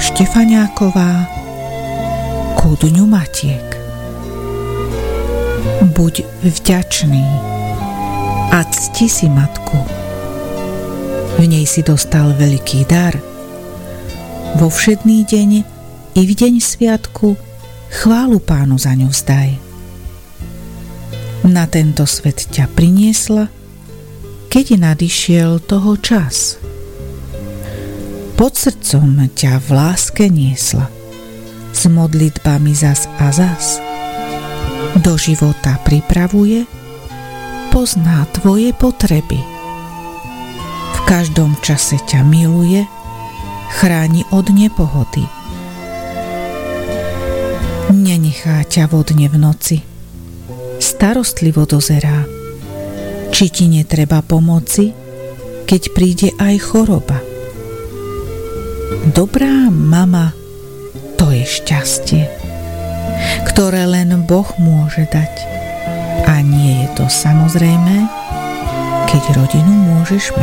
Štefaniáková ku Dňu Matiek. Buď vďačný a cti si matku. V nej si dostal veľký dar. Vo všedný deň i v deň sviatku chválu Pánu za ňu vzdaj. Na tento svet ťa priniesla, keď nadišiel toho čas. Pod srdcom ťa v láske niesla, s modlitbami zas a zas. Do života pripravuje, pozná tvoje potreby. V každom čase ťa miluje, chráni od nepohody. Nenechá ťa vodne v noci, starostlivo dozerá, či ti netreba pomoci, keď príde aj choroba. Dobrá mama, to je šťastie, ktoré len Boh môže dať. A nie je to samozrejmé, keď rodinu môžeš mať.